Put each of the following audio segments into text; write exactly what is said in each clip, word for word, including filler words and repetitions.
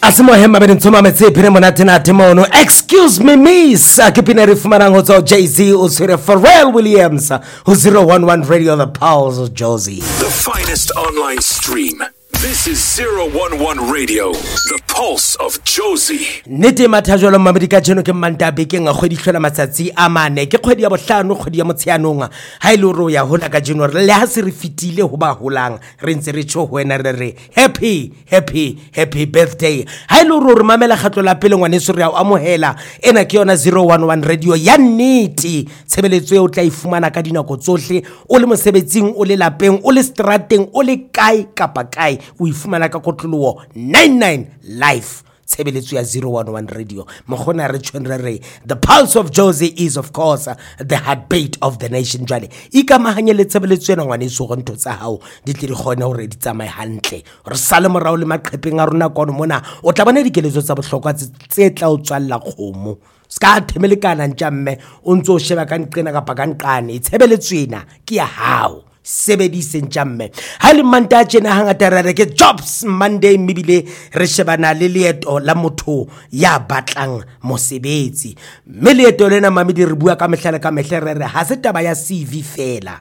Asimo hema bene ntsoma metse phine monate na temono. Excuse me miss. Ke pina re fumana ngotso Jay-Z o sere Pharrell Williams ho zero one one Radio the Pulse of Josie. The finest online stream. This is zero one one Radio, the Pulse of Josie. Nete mathajolo mamedika jeno ke mantabe ke nga kgwedi hlola matsatsi a mane ke kgwedi ya bohlano kgwedi ya motsheanong ha ile ro ya hona ka jeno le ha se re fitile ho ba holang re ntse re tsho wena re re happy happy happy birthday ha ile ro re mamela khatlo la pele ngwane se re a amohela ena ke yona zero one one Radio ya nnete tshebeletso e o tla ifumana ka dinako tsohle o le mosebetsing o le lapeng o le strateng o le kae kapa kae o ifumana ka kotlolowo ninety-nine live tshebeletso ya zero one one Radio mogona re tshwenrere. The Pulse of Josie is of course uh, the heartbeat of the nation jwale ikamahanye le tshebeletso ena ngwane so go ntho tsa hao di tle di gone hore di tsamaye hantle re sale morao le maqhepeng a rona kono mona o tla bona dikeletso tsa bohlokwa tse tla o tswalla khomo ska themelekana ntjamme o ntso sheba ka nqena ka pa ka nqane tshebeletso ena ke ya hao sebedise ntjamme ha le manta tjena hangata re ke jobs Monday mebile re shebana le leeto la motho ya batlang mosebetsi mme leeto lena mamedi re bua ka mehlala ka mehlere re ha se taba ya C V fela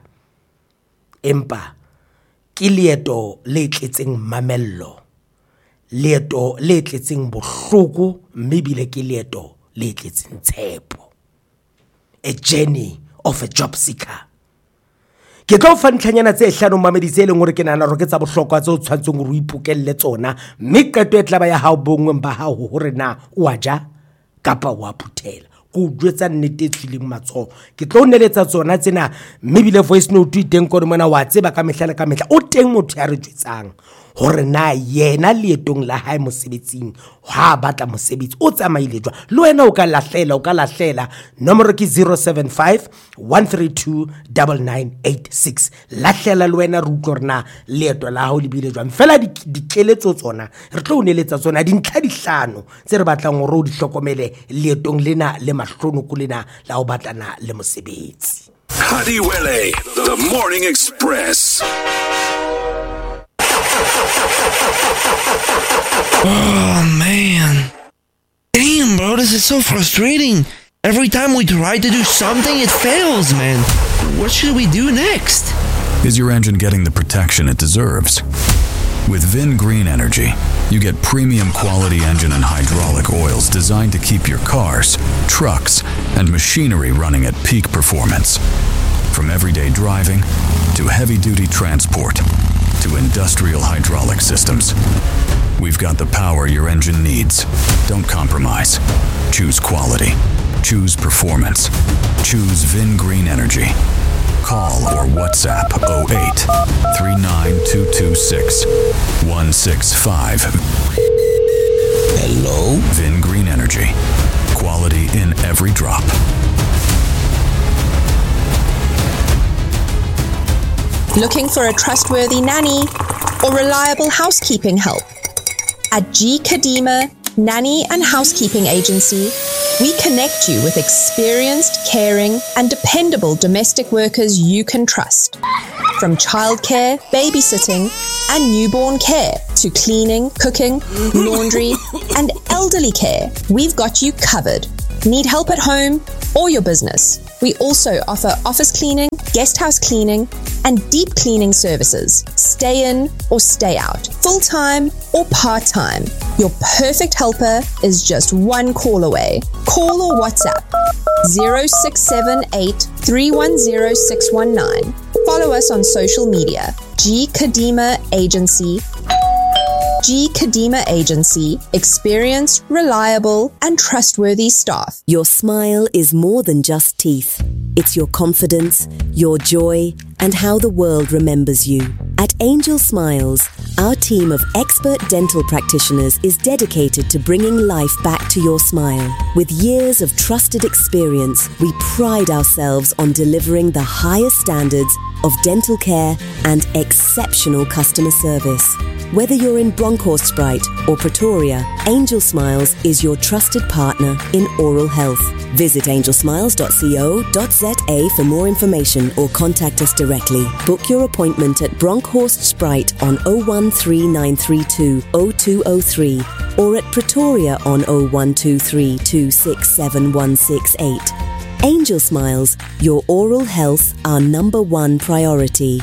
empa ke leeto le tletseng mamello leeto le tletseng bohloko mebile ke leeto le tletseng tshepo, a journey of a job seeker. Ke tlo fa ntlhanyana tse hlano mameditse le ngore ke nana ro ke tsa bohlokwa tse o tshwantseng go ipukelle tsona mme qeto e tlaba ya hao bongwe ba hao hore na o aja kapa wa phuthela go jwetsa nnete tshileng matso ke tlo neletsa tsona tsena mme bile voice note iteng ko mona wa tseba ka mehla ka mehla o teng motho ya re jwetsang hore na yena leetong la hae mosebetsing ha batla mosebetsi o tsamaile jwa le wena o ka lahlela o ka lahlela nomoro ke zero seven five one three two nine nine eight six lahlela le wena re utlorna leeto la hao le bile jwa fela dikeletso tsona re tlo uneletsa tsona dintlha dihlano tse re batlang go ro di hlokomele leetong lena le mahlono ko lena la o batlana le mosebetsi. Hadiwele, the Morning Express. Oh man. Damn, bro, this is so frustrating. Every time we try to do something, it fails, man. What should we do next? Is your engine getting the protection it deserves? With Vin Green Energy, you get premium quality engine and hydraulic oils designed to keep your cars, trucks, and machinery running at peak performance. From everyday driving to heavy-duty transport to industrial hydraulic systems, we've got the power your engine needs. Don't compromise. Choose quality. Choose performance. Choose Vin Green Energy. Call or WhatsApp oh eight, three nine two two six, one six five. Hello? Vin Green Energy. Quality in every drop. Looking for a trustworthy nanny or reliable housekeeping help? At G. Kadima Nanny and Housekeeping Agency, we connect you with experienced, caring, and dependable domestic workers you can trust. From childcare, babysitting, and newborn care to cleaning, cooking, laundry, and elderly care, we've got you covered. Need help at home or your business? We also offer office cleaning, guest house cleaning, and deep cleaning services. Stay in or stay out, full-time or part-time. Your perfect helper is just one call away. Call or WhatsApp zero six seven eight, three one zero six one nine. Follow us on social media. G. Kadima Agency. G. Kadima Agency. Experienced, reliable, and trustworthy staff. Your smile is more than just teeth. It's your confidence, your joy, and how the world remembers you. At Angel Smiles, our team of expert dental practitioners is dedicated to bringing life back to your smile. With years of trusted experience, we pride ourselves on delivering the highest standards of dental care and exceptional customer service. Whether you're in Bronkhorst or Pretoria, Angel Smiles is your trusted partner in oral health. Visit angel smiles dot co dot za for more information or contact us directly. Book your appointment at Bronkhorst Sprite on oh one three nine three two oh two oh three or at Pretoria on oh one two three, two six seven, one six eight. Angel Smiles, your oral health, our number one priority.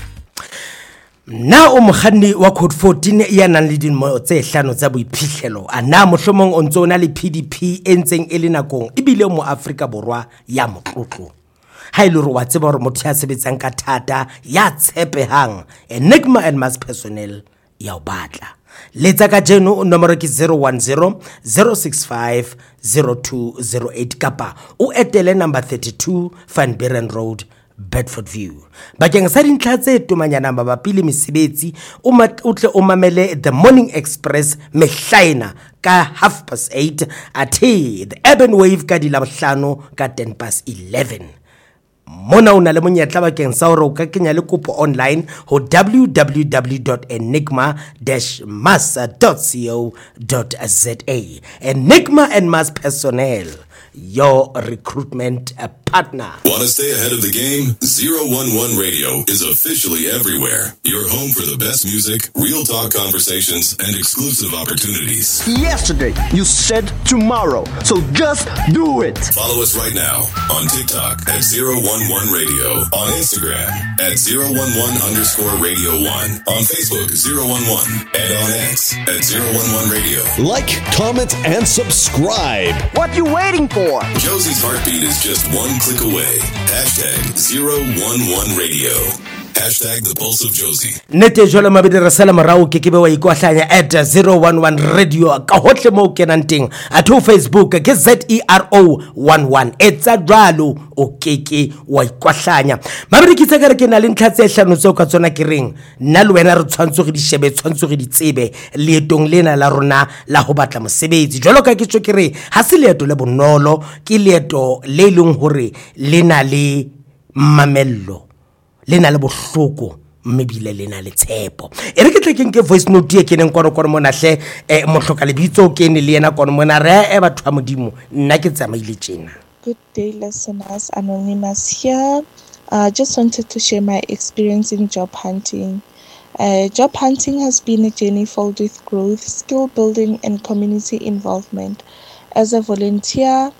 Na o moghanni wa code fourteen ya nang le dinmo tse hlano tsa boiphihlelo a na mohlomong o ntse o na le P D P e ntseng e le nakong e bile mo Afrika Borwa ya motlotlo ha ile re wa tseba hore motho ya sebetsang ka thata ya tshepehang Enigma and Mass personnel ya o batla letsa ka jeno nomoro ke zero one zero, zero six five, zero two zero eight kapa o etele number thirty-two Van Buren Road, Bedford View. Bakeng sa dintlha tse tomanyana mabapi le mesebetsi o utle o mamele The Morning Express mehlaena ka half past eight athe The Urban Wave ka di labohlano ka ten past eleven. Mona una le monyetla bakeng sa hore o ka kenya le kopo online ho w w w dot enigma dash mass dot co dot za. Enigma and Mass personnel, your recruitment partner. Want to stay ahead of the game? zero one one Radio is officially everywhere. Your home for the best music, real talk conversations, and exclusive opportunities. Yesterday, you said tomorrow, so just do it. Follow us right now on TikTok at zero one one Radio, on Instagram at zero one one underscore radio one, on Facebook zero one one, and on X at zero one one Radio. Like, comment, and subscribe. What you waiting for? Josie's heartbeat is just one click away. Hashtag zero one one Radio. Hashtag the Pulse of Josie. Nete jwale mabedi re sala morao ke ke be wa ikwahlanya at zero one one Radio ka hotle mo kenanting at Facebook ke zero one one etsa jwalo o keke wa ikwahlanya mabedi ke tsaka re ke na le ntlatse hlano tso ka tsona ke reng nna le wena re tshwantso re di shebe tshwantso re di tsebe leetong lena la rona la ho batla mosebetsi jwalo ka ke tso ke re ha se leeto le bonolo ke leeto le leng hore le na le mamello lena le bohloko mmebile lena le tshepo e re ke tlekeng ke voice note ye keneng kono kono mona hle e mohloka le bitso ke ne le yena kono mona re e batho ba modimo nna ke tsamaile tjena. Good day listeners, Anonymous here. I uh, just wanted to share my experience in job hunting. Uh, job hunting has been a journey filled with growth, skill building and community involvement. As a volunteer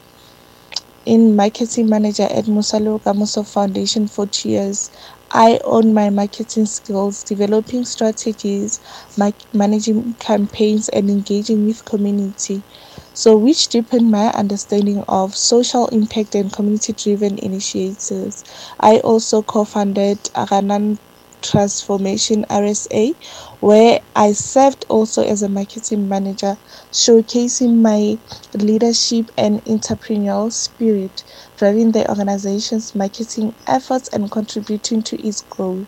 in marketing manager at Musalo Kamoso Foundation for two years, I own my marketing skills, developing strategies, ma- managing campaigns, and engaging with community. So, which deepened my understanding of social impact and community-driven initiatives. I also co-founded Aranan Transformation R S A, where I served also as a marketing manager, showcasing my leadership and entrepreneurial spirit, driving the organization's marketing efforts and contributing to its growth.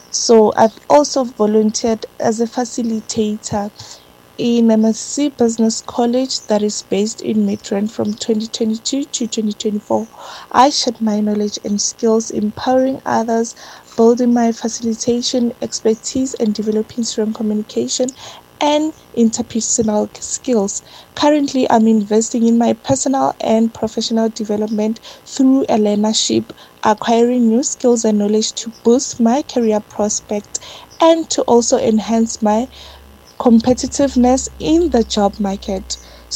So I've also volunteered as a facilitator in M S C Business College that is based in Midrand from twenty twenty-two to twenty twenty-four. I shared my knowledge and skills, empowering others, building my facilitation expertise, and developing strong communication and interpersonal skills. Currently, I'm investing in my personal and professional development through a learnership, acquiring new skills and knowledge to boost my career prospects and to also enhance my competitiveness in the job market.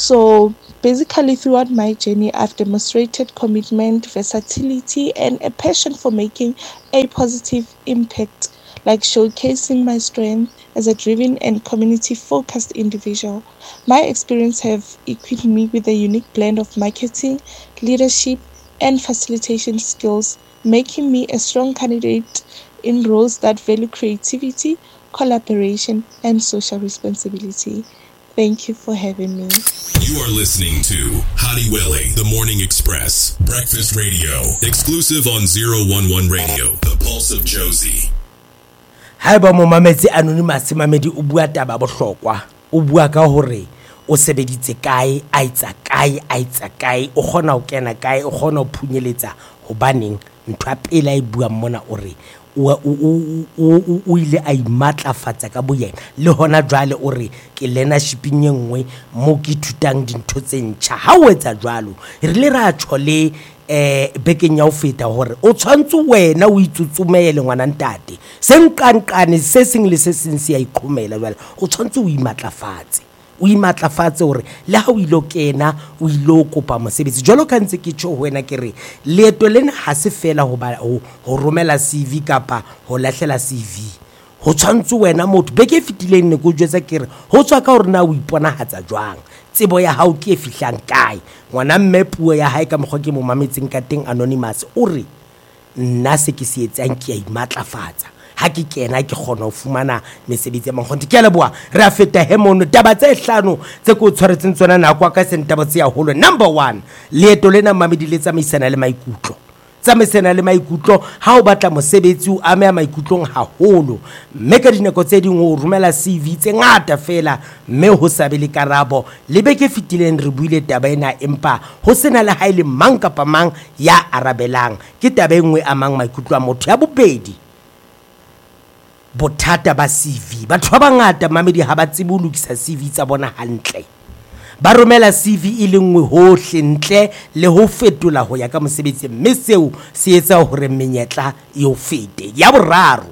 So basically, throughout my journey, I've demonstrated commitment, versatility, and a passion for making a positive impact, like showcasing my strength as a driven and community-focused individual. My experience have equipped me with a unique blend of marketing, leadership, and facilitation skills, making me a strong candidate in roles that value creativity, collaboration, and social responsibility. Thank you for having me. You are listening to Hadiwele, The Morning Express, Breakfast Radio, exclusive on zero one one Radio, The Pulse of Josie. Haeba mo mametse Anonymous mamedi o bua taba bohlokwa o bua ka hore o sebeditse kae a itsa kae a itsa kae o khona ho kena kae o khona ho phunyeletsa hobaneng ntwa pela e bua mona ore o o o ile a imatlafatsa ka boyena le hona jwale ore ke leadership nyengwe mo ke thutang dintho tse ntjha ha o etsa jwalo re le ra tshole eh bekeng ya o feta hore o tshwantse wena o itsutsumele ngwana ntate senkankane se seng le se seng se ya iqhomela jwale o tshwantse o imatlafatse o imatlafatse hore le ha o ilo kena o ilo kopa mosebetsi jalo ka ntse ke tjho ho wena ke re leeto lena ha se fela ho ba ho romela C V kapa ho lahlela C V ho tshwantse wena motho beke fitileng ne go jwetsa ke re ho tswa ka hore na o iponahatsa jwang tsebo ya hao ke e fihlang kae ngwana mme puo ya hae ka mokgwa ke mo mametseng ka teng Anonymous o re nna se ke se etsang ke a imatlafatsa ha ke kena ke kgona ho fumana mesebetsi ya manggonti ke a leboa re a feta he mono taba tse hlano tse ko tshwaretseng tsona nako ka sentaba tse ya holo. Number one, leeto lena mamedi le tsamaisana le maikutlo tsamaisana le maikutlo ha o batla mosebetsi o ame a maikutlong haholo mme ka dinako tse ding o romela C V tse ngata fela mme ho sabe le karabo le beke fitileng re buile taba ena empa ho sena le haile mang kapa mang ya arabelang ke taba engwe a mang maikutlo a motho ya bobedi bothata ba C V batho ba bangata mamedi ha ba tsebe ho lokisa C V tsa bona hantle ba romela C V e le nngwe hohle ntle le ho fetola ho ya ka mosebetsi mme seo se etsa hore menyetla e o fete. Ya boraro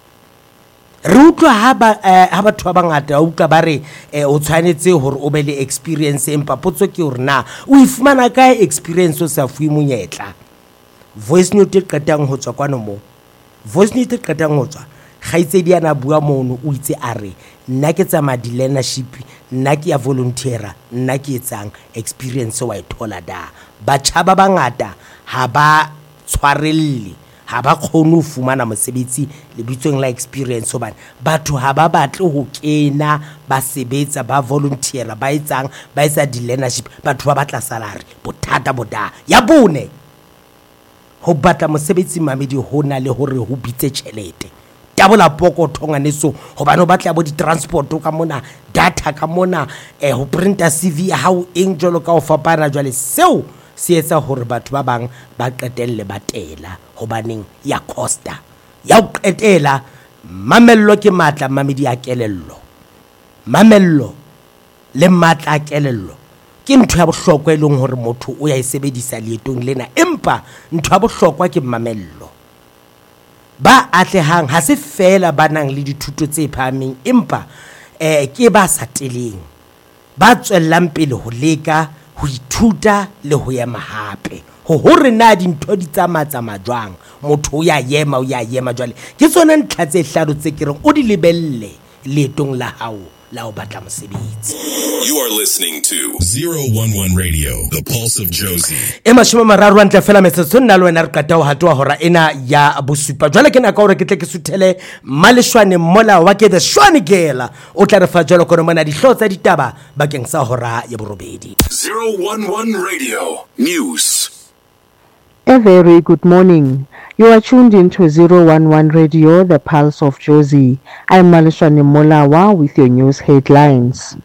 re utlwa ha ba ha batho ba bangata o utlwa ba re o tshwanetse hore o be le experience empa potso ke hore na o ifumana ka experience o sa fuwe monyetla. Voice note e qetang ho tswa kwano mo voice note e qetang ho tswa khaitsedi ana bua mono o itse a re nna ke tsa madi learnership nna ke ya volunteera nna ke etsang experience wa ithola da batjha ba bangata ha ba tshwarelle ha ba khone ho fumana mosebetsi le bitsweng la experience hobane batho ha ba batle ho kena ba sebetsa ba volunteera ba etsang ba etsa di learnership batho ba batla salary bothata boda ya bone ho batla mosebetsi mamedi hona le hore ho bitse tjhelete tabola poko thonga neso hobane o batla bo di transport ka mona data ka mona eh ho printer C V ya hao eng jolo ka o fapana jwale seo se etsa hore batho ba bang ba qetelle batela hobaneng ya costa ya o qetela mamello ke matla mamedi a kelello mamello le matla a kelello ke ntho ya bohlokwa e leng hore motho o ya e sebedisa leetong lena empa ntho ya bohlokwa ke mamello ba atlehang ha se fela banang le dithuto tse phahameng empa eh ke ba sa teleng ba tswellang pele ho leka ho ithuta le ho yema hape ho hore na dintho di tsamatsa majwang motho o ya yema o ya yema jwale ke tsona ntlha tse hlano tse kereng o di lebelle leetong la hao la o batla mosebetsi. You are listening to zero one one Radio, the pulse of Josie. E mashome mararo a ntle fela metsotso nna le wena re qata ho hatwa hora ena ya bosupa jwale ke naka hore ke tle ke suthele maleshwane mola wa ke the Shwane Girl o tla re fa jwalo kono mona dihlo tsa ditaba bakeng sa hora ya borobedi. zero one one Radio News. A very good morning. You are tuned into zero one one Radio, the pulse of Josie. I'm Maleshwane Molawa with your news headlines.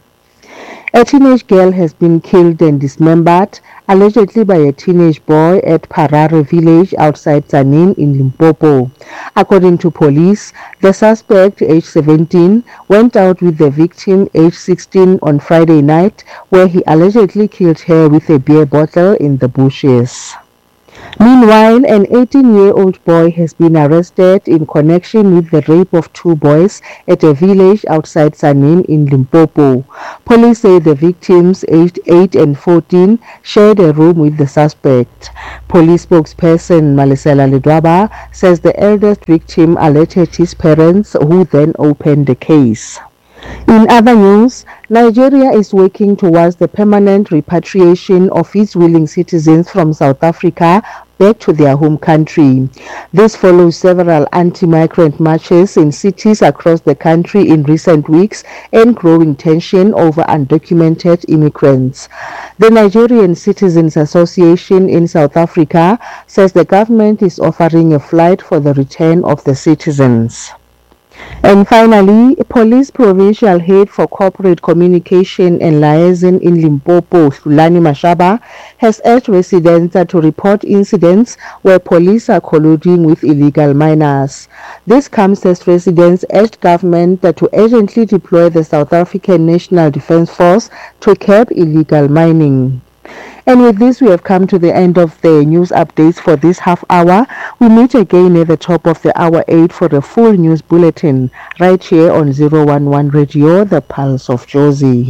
A teenage girl has been killed and dismembered, allegedly by a teenage boy at Parare village outside Tzaneen in Limpopo. According to police, the suspect, age seventeen, went out with the victim, age sixteen, on Friday night, where he allegedly killed her with a beer bottle in the bushes. Meanwhile, an eighteen-year-old boy has been arrested in connection with the rape of two boys at a village outside Tzaneen in Limpopo. Police say the victims, aged eight and fourteen, shared a room with the suspect. Police spokesperson Malisela Ledwaba says the eldest victim alerted his parents, who then opened the case. In other news, Nigeria is working towards the permanent repatriation of its willing citizens from South Africa back to their home country. This follows several anti-migrant marches in cities across the country in recent weeks and growing tension over undocumented immigrants. The Nigerian Citizens Association in South Africa says the government is offering a flight for the return of the citizens. And finally, Police Provincial Head for Corporate Communication and Liaison in Limpopo, Hlulani Mashaba, has urged residents to report incidents where police are colluding with illegal miners. This comes as residents urged government to urgently deploy the South African National Defence Force to curb illegal mining. And with this, we have come to the end of the news updates for this half hour. We meet again at the top of the hour eight for the full news bulletin, right here on zero one one Radio, the pulse of Josie. Hot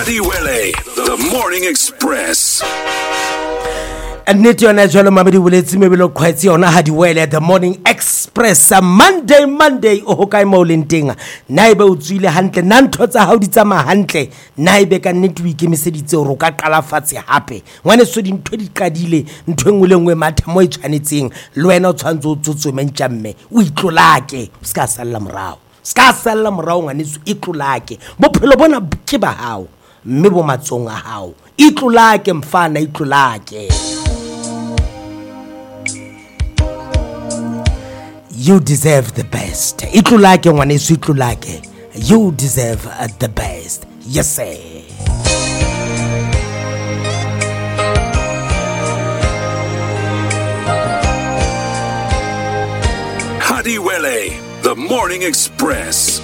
Hadiwele, the Morning Express. nnete yona jalo mabedi boletsi mebelo kgwetsi yona Hadiwele the Morning Express Monday Monday o ho kae mo lenteng na ibe o tswile hantle na ntho tsa hao di tsama hantle na ibe ka nnete o ikemiseditse hore o ka qala fatshe hape ngwane so di ntho di qadile ntho engwe le ngwe matha mo e tshwanetseng le wena o tshwantse o tsotsomme ntjamme o itlolake ska sala morao ska sala morao ngwane so itlolake bophelo bona ke ba hao mme bo matsong a hao itlolake mfana itlolake. You deserve the best. Itlulake ngwaneso itlulake. You deserve uh, the best. Yes sir. Hadiwele, the Morning Express.